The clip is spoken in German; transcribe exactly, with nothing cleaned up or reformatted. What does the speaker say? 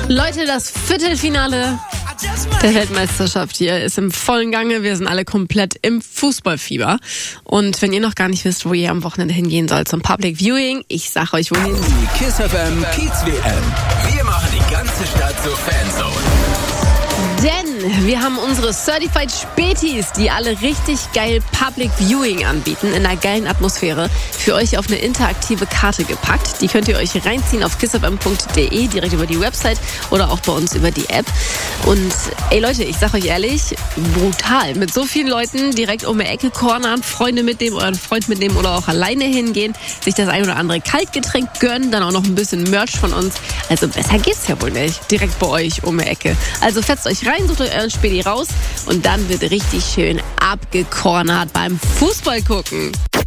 Leute, das Viertelfinale der Weltmeisterschaft hier ist im vollen Gange. Wir sind alle komplett im Fußballfieber. Und wenn ihr noch gar nicht wisst, wo ihr am Wochenende hingehen sollt zum Public Viewing, ich sag euch wohin. Die KISS F M Kiez W M. Wir machen die ganze Stadt zur Fanzone. Denn wir haben unsere Certified Spätis, die alle richtig geil Public Viewing anbieten, in einer geilen Atmosphäre, für euch auf eine interaktive Karte gepackt. Die könnt ihr euch reinziehen auf kiss f m punkt d e, direkt über die Website oder auch bei uns über die App. Und ey Leute, ich sag euch ehrlich, brutal. Mit so vielen Leuten direkt um die Ecke cornern, Freunde mitnehmen, euren Freund mitnehmen oder auch alleine hingehen, sich das ein oder andere Kaltgetränk gönnen, dann auch noch ein bisschen Merch von uns. Also besser geht's ja wohl nicht, direkt bei euch um die Ecke. Also fetzt euch rein, sucht euch euren Späti raus und dann wird richtig schön abgecornert beim Fußball gucken.